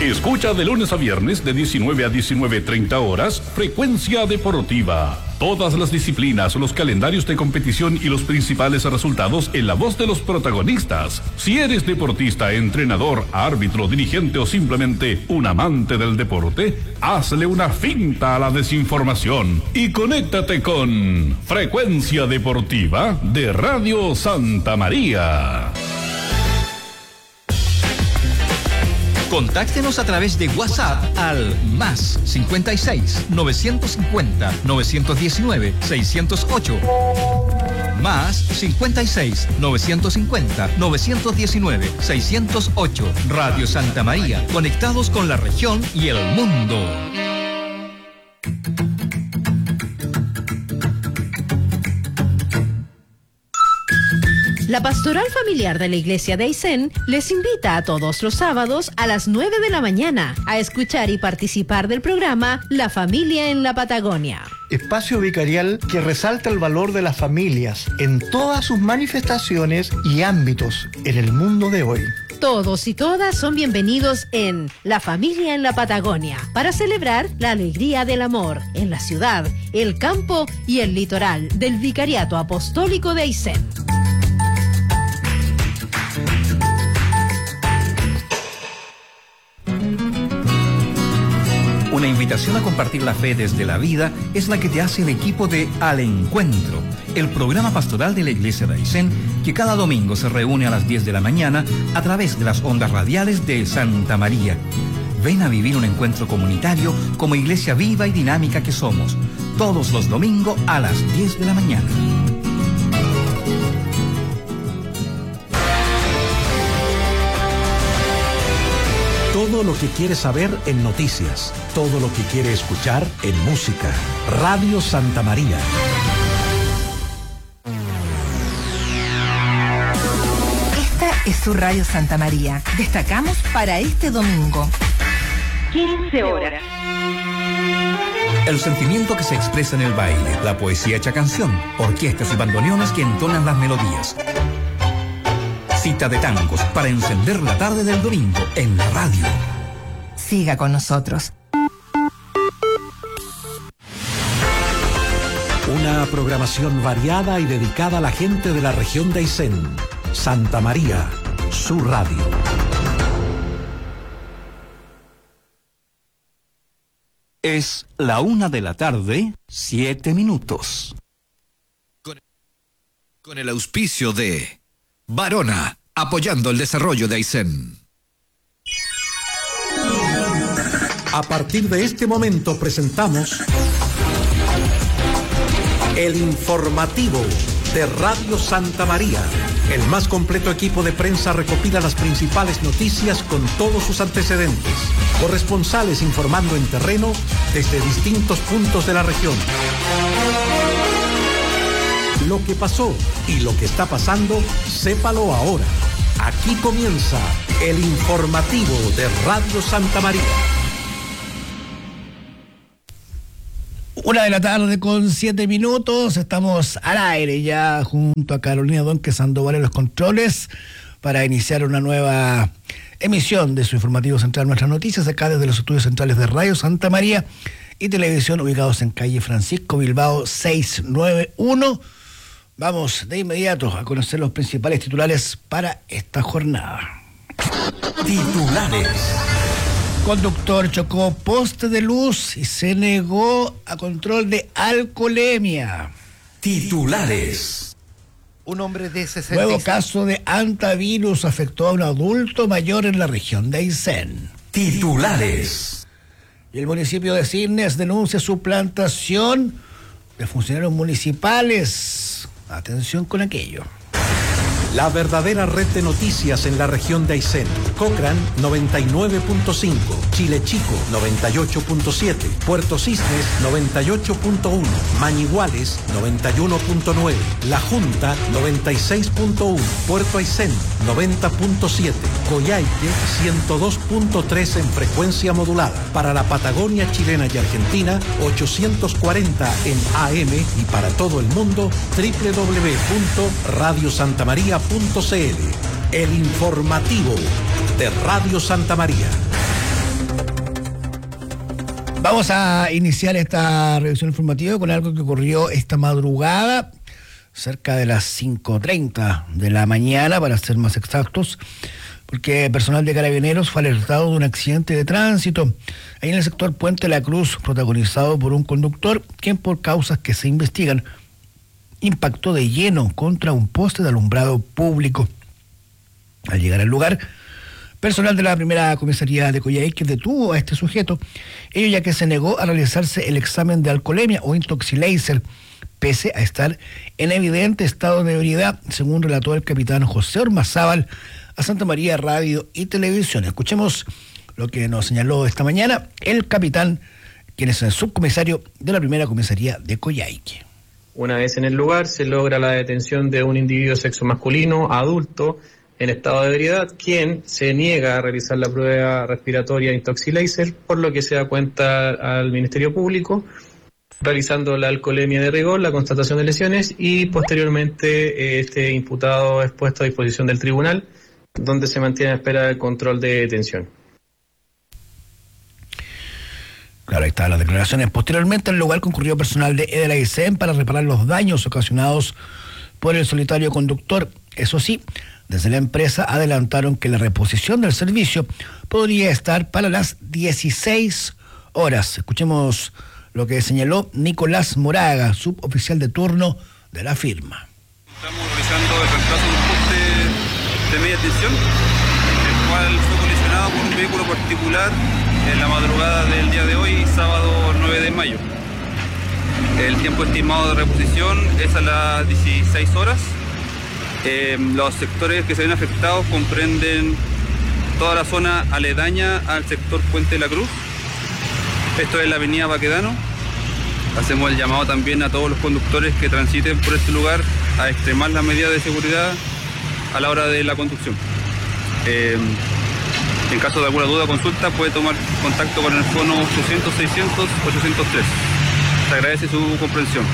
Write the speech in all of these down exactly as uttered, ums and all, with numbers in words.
Escucha de lunes a viernes de diecinueve a diecinueve treinta horas Frecuencia Deportiva. Todas las disciplinas, los calendarios de competición y los principales resultados en la voz de los protagonistas. Si eres deportista, entrenador, árbitro, dirigente o simplemente un amante del deporte, hazle una finta a la desinformación y conéctate con Frecuencia Deportiva de Radio Santa María. Contáctenos a través de WhatsApp al más cincuenta y seis, novecientos cincuenta, novecientos diecinueve, seiscientos ocho. Más cincuenta y seis, novecientos cincuenta, novecientos diecinueve, seiscientos ocho. Radio Santa María, conectados con la región y el mundo. La Pastoral Familiar de la Iglesia de Aysén les invita a todos los sábados a las nueve de la mañana a escuchar y participar del programa La Familia en la Patagonia. Espacio vicarial que resalta el valor de las familias en todas sus manifestaciones y ámbitos en el mundo de hoy. Todos y todas son bienvenidos en La Familia en la Patagonia para celebrar la alegría del amor en la ciudad, el campo y el litoral del Vicariato Apostólico de Aysén. Una invitación a compartir la fe desde la vida es la que te hace el equipo de Al Encuentro, el programa pastoral de la Iglesia de Aysén, que cada domingo se reúne a las diez de la mañana a través de las ondas radiales de Santa María. Ven a vivir un encuentro comunitario como iglesia viva y dinámica que somos, todos los domingos a las diez de la mañana. Todo lo que quiere saber en noticias, todo lo que quiere escuchar en música. Radio Santa María. Esta es su Radio Santa María. Destacamos para este domingo. quince horas. El sentimiento que se expresa en el baile, la poesía hecha canción, orquestas y bandoneones que entonan las melodías. Cita de tangos para encender la tarde del domingo en la radio. Siga con nosotros. Una programación variada y dedicada a la gente de la región de Aysén. Santa María, su radio. Es la una de la tarde, siete minutos. Con, con el auspicio de Varona, apoyando el desarrollo de Aysén. A partir de este momento presentamos el informativo de Radio Santa María. El más completo equipo de prensa recopila las principales noticias con todos sus antecedentes. Corresponsales informando en terreno desde distintos puntos de la región. Lo que pasó y lo que está pasando, sépalo ahora. Aquí comienza el informativo de Radio Santa María. Una de la tarde con siete minutos, estamos al aire ya junto a Carolina Donque Sandoval en los controles para iniciar una nueva emisión de su informativo central, nuestras noticias acá desde los estudios centrales de Radio Santa María y Televisión ubicados en calle Francisco Bilbao seiscientos noventa y uno. Vamos de inmediato a conocer los principales titulares para esta jornada. Titulares. Conductor chocó poste de luz y se negó a control de alcoholemia. Titulares. Un hombre de sesenta y seis... Nuevo caso de antivirus afectó a un adulto mayor en la región de Aysén. Titulares. Y el municipio de Cisnes denuncia suplantación de funcionarios municipales. Atención con aquello. La verdadera red de noticias en la región de Aysén. Cochrane noventa y nueve punto cinco, Chile Chico noventa y ocho punto siete, Puerto Cisnes noventa y ocho punto uno, Mañiguales noventa y uno punto nueve, La Junta noventa y seis punto uno, Puerto Aysén noventa punto siete, Coyhaique ciento dos punto tres en frecuencia modulada. Para la Patagonia chilena y Argentina ochocientos cuarenta en A M y para todo el mundo doble u doble u doble u punto radio santa maría punto c l. El informativo de Radio Santa María. Vamos a iniciar esta revisión informativa con algo que ocurrió esta madrugada, cerca de las cinco treinta de la mañana, para ser más exactos, porque personal de Carabineros fue alertado de un accidente de tránsito ahí en el sector Puente La Cruz, protagonizado por un conductor quien, por causas que se investigan, impactó de lleno contra un poste de alumbrado público. Al llegar al lugar, personal de la primera comisaría de Coyhaique detuvo a este sujeto, ello ya que se negó a realizarse el examen de alcoholemia o intoxilacer, pese a estar en evidente estado de ebriedad, según relató el capitán José Ormazábal a Santa María Radio y Televisión. Escuchemos lo que nos señaló esta mañana el capitán, quien es el subcomisario de la primera comisaría de Coyhaique. Una vez en el lugar, se logra la detención de un individuo sexo masculino, adulto, en estado de ebriedad, quien se niega a realizar la prueba respiratoria intoxilacer, por lo que se da cuenta al Ministerio Público, realizando la alcoholemia de rigor, la constatación de lesiones, y posteriormente este imputado es puesto a disposición del tribunal, donde se mantiene a espera del control de detención. Claro, ahí están las declaraciones. Posteriormente, al lugar concurrió personal de Edelaicén para reparar los daños ocasionados por el solitario conductor. Eso sí, desde la empresa adelantaron que la reposición del servicio podría estar para las dieciséis horas. Escuchemos lo que señaló Nicolás Moraga, suboficial de turno de la firma. Estamos realizando el reemplazo de un poste de media tensión, el cual fue colisionado por un vehículo particular en la madrugada del día de hoy, sábado nueve de mayo. El tiempo estimado de reposición es a las dieciséis horas. Eh, los sectores que se ven afectados comprenden toda la zona aledaña al sector Puente La Cruz. Esto es la avenida Baquedano. Hacemos el llamado también a todos los conductores que transiten por este lugar a extremar las medidas de seguridad a la hora de la conducción. Eh, en caso de alguna duda o consulta, puede tomar contacto con el fono ochocientos seiscientos ochocientos tres. Se agradece su comprensión.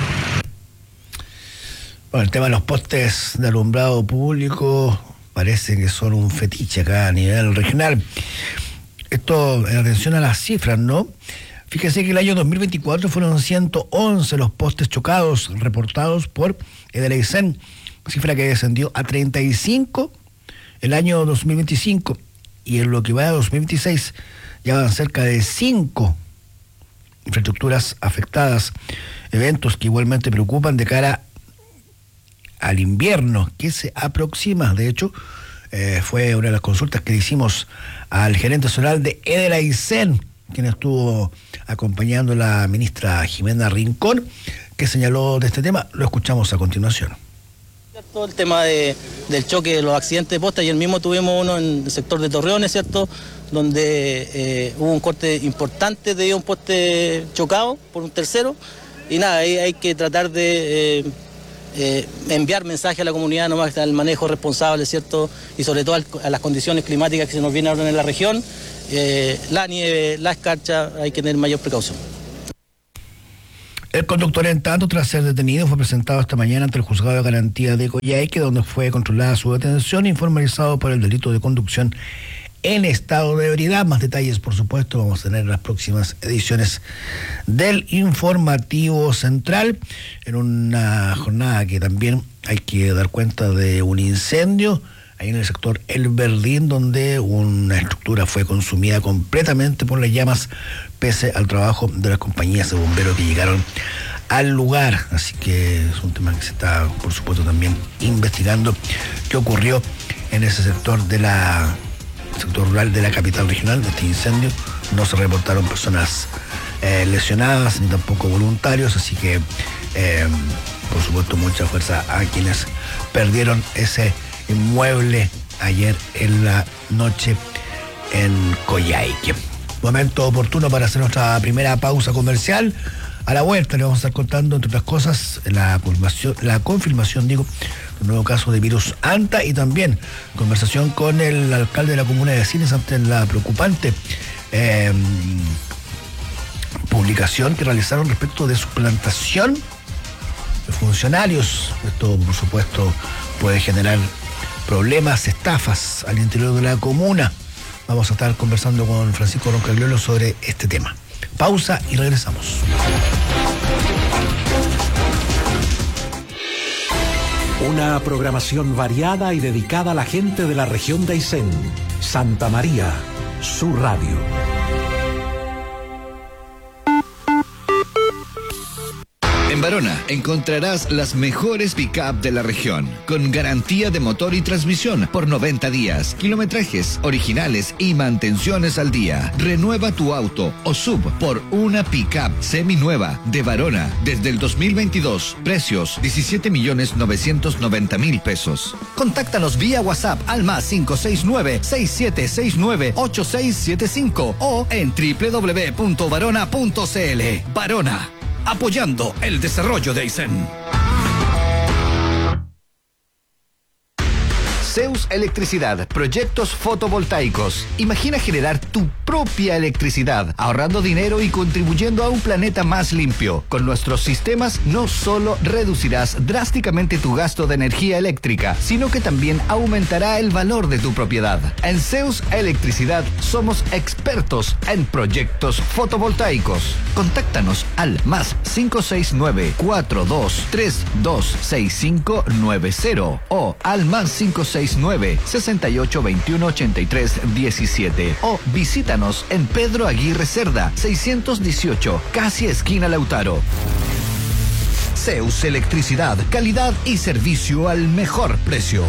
Bueno, el tema de los postes de alumbrado público parece que son un fetiche acá a nivel regional. Esto en atención a las cifras, ¿no? Fíjese que el año dos mil veinticuatro fueron ciento once los postes chocados reportados por Edelaicén, cifra que descendió a treinta y cinco el año dos mil veinticinco, y en lo que va de dos mil veintiséis ya van cerca de cinco infraestructuras afectadas, eventos que igualmente preocupan de cara al invierno que se aproxima. De hecho, eh, fue una de las consultas que le hicimos al gerente zonal de Edelaicén, quien estuvo acompañando a la ministra Jimena Rincón, que señaló de este tema. Lo escuchamos a continuación. Todo el tema de, del choque de los accidentes de posta, ayer mismo tuvimos uno en el sector de Torreones, ¿cierto?, donde eh, hubo un corte importante de un poste chocado por un tercero, y nada, ahí hay que tratar de... Eh, Eh, enviar mensaje a la comunidad nomás al manejo responsable, ¿cierto? Y sobre todo al, a las condiciones climáticas que se nos vienen ahora en la región, eh, la nieve, la escarcha, hay que tener mayor precaución. El conductor, en tanto, tras ser detenido, fue presentado esta mañana ante el juzgado de garantía de Coyhaique, donde fue controlada su detención y formalizado por el delito de conducción en estado de ebriedad. Más detalles, por supuesto, vamos a tener en las próximas ediciones del Informativo Central, en una jornada que también hay que dar cuenta de un incendio ahí en el sector El Verdín, donde una estructura fue consumida completamente por las llamas, pese al trabajo de las compañías de bomberos que llegaron al lugar. Así que es un tema que se está, por supuesto, también investigando qué ocurrió en ese sector de la sector rural de la capital regional de este incendio. No se reportaron personas eh, lesionadas ni tampoco voluntarios, así que eh, por supuesto mucha fuerza a quienes perdieron ese inmueble ayer en la noche en Coyhaique. Momento oportuno para hacer nuestra primera pausa comercial. A la vuelta le vamos a estar contando, entre otras cosas, la confirmación, la confirmación digo, un nuevo caso de virus ANTA, y también conversación con el alcalde de la comuna de Cines ante la preocupante eh, publicación que realizaron respecto de suplantación de funcionarios. Esto, por supuesto, puede generar problemas, estafas al interior de la comuna. Vamos a estar conversando con Francisco Roncagliolo sobre este tema. Pausa y regresamos. Una programación variada y dedicada a la gente de la región de Aysén. Santa María, su radio. En Barona encontrarás las mejores pick-up de la región, con garantía de motor y transmisión por noventa días, kilometrajes originales y mantenciones al día. Renueva tu auto o sub por una pick-up seminueva de Barona desde el dos mil veintidós. Precios diecisiete millones novecientos noventa mil pesos. Contáctanos vía WhatsApp al más cinco seis nueve, seis siete seis nueve, ocho seis siete cinco o en doble u doble u doble u punto barona punto c l. Barona, apoyando el desarrollo de Aysén. Zeus Electricidad, proyectos fotovoltaicos. Imagina generar tu propia electricidad, ahorrando dinero y contribuyendo a un planeta más limpio. Con nuestros sistemas no solo reducirás drásticamente tu gasto de energía eléctrica, sino que también aumentará el valor de tu propiedad. En Zeus Electricidad somos expertos en proyectos fotovoltaicos. Contáctanos al más cinco seis nueve, cuatro dos tres dos seis cinco nueve cero o al más cinco seis nueve, sesenta y ocho, veintiuno, ochenta y tres, diecisiete o visítanos en Pedro Aguirre Cerda, seiscientos dieciocho, casi esquina Lautaro. Zeus Electricidad, calidad y servicio al mejor precio.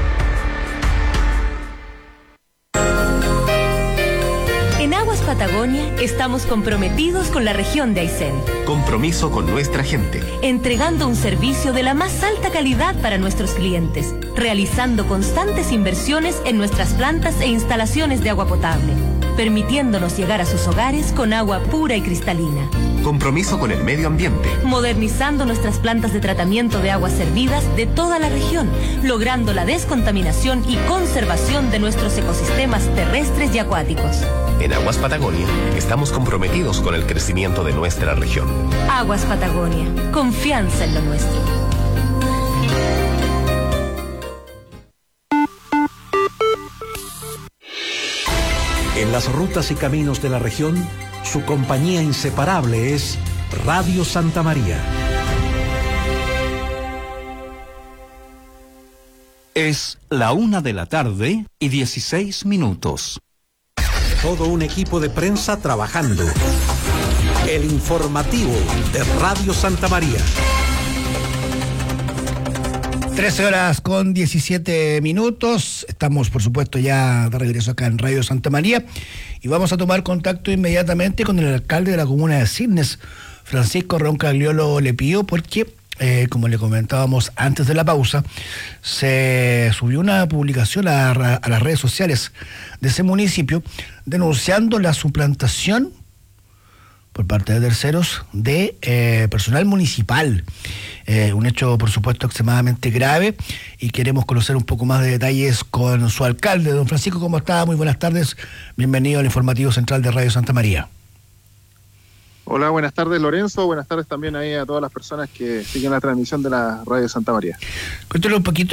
En Aguas Patagonia estamos comprometidos con la región de Aysén. Compromiso con nuestra gente. Entregando un servicio de la más alta calidad para nuestros clientes, realizando constantes inversiones en nuestras plantas e instalaciones de agua potable, permitiéndonos llegar a sus hogares con agua pura y cristalina. Compromiso con el medio ambiente. Modernizando nuestras plantas de tratamiento de aguas servidas de toda la región, logrando la descontaminación y conservación de nuestros ecosistemas terrestres y acuáticos. En Aguas Patagonia estamos comprometidos con el crecimiento de nuestra región. Aguas Patagonia, confianza en lo nuestro. En las rutas y caminos de la región, su compañía inseparable es Radio Santa María. Es la una de la tarde y dieciséis minutos. Todo un equipo de prensa trabajando. El informativo de Radio Santa María. trece horas con diecisiete minutos. Estamos, por supuesto, ya de regreso acá en Radio Santa María y vamos a tomar contacto inmediatamente con el alcalde de la comuna de Cisnes, Francisco Roncagliolo Lepío, porque, eh, como le comentábamos antes de la pausa, se subió una publicación a, a las redes sociales de ese municipio denunciando la suplantación por parte de terceros de eh, personal municipal. Eh, un hecho, por supuesto, extremadamente grave y queremos conocer un poco más de detalles con su alcalde. Don Francisco, ¿cómo está? Muy buenas tardes. Bienvenido al informativo central de Radio Santa María. Hola, buenas tardes, Lorenzo. Buenas tardes también ahí a todas las personas que siguen la transmisión de la Radio Santa María. Cuéntale un poquito